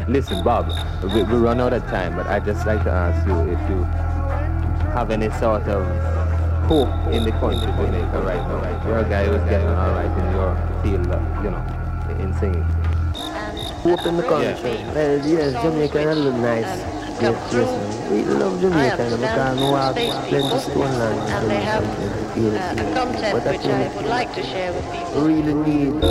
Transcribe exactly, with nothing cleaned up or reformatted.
Listen, Bob, we, we run out of time, but I just like to ask you if you have any sort of hope in the country Jamaica right now. Right? You're a guy who's getting all right in your field, uh, you know, in singing. Hope in the Yeah. country. Well, yes, Jamaica is a little nice. Yes, yes, man. We love Jamaica, you know, because we have plenty stone land in Jamaica and plenty fields. But I think we really need